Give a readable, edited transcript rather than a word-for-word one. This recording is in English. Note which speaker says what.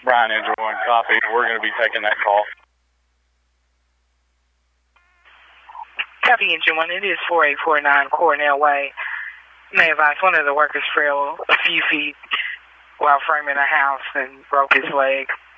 Speaker 1: Brian Engine 1 copy. We're going to be taking that call.
Speaker 2: Copy Engine 1. It is 4849 Cornell Way. May advise one of the workers fell a few feet while framing a house and broke his leg.